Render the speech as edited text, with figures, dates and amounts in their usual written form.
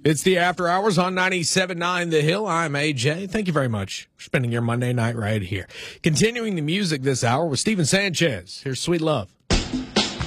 It's the After Hours on 97.9 The Hill. I'm AJ. Thank you very much for spending your Monday night right here. Continuing the music this hour with Steven Sanchez. Here's Sweet Love.